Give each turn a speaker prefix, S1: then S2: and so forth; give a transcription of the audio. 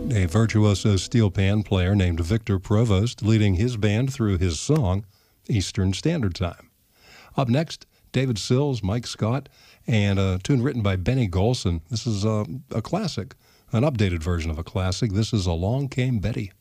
S1: a virtuoso steel pan player named Victor Provost leading his band through his song, Eastern Standard Time. Up next, David Sills, Mike Scott, and a tune written by Benny Golson. This is a classic, an updated version of a classic. This is Along Came Betty.